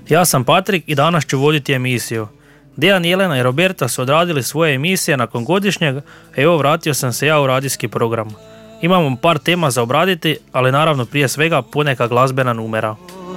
Ja sam Patrik i danas ću voditi emisiju. Dejan, Jelena i Roberta su odradili svoje emisije nakon godišnjeg, a evo vratio sam se ja u radijski program. Imamo par tema za obraditi, ali naravno prije svega poneka glazbena numera.